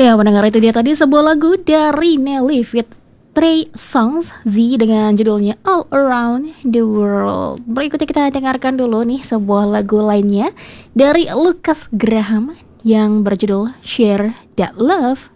Ya, mendengar itu dia tadi sebuah lagu dari Nelly Fit Trey Songz Z dengan judulnya All Around the World. Berikutnya kita dengarkan dulu nih sebuah lagu lainnya dari Lukas Graham yang berjudul Share That Love.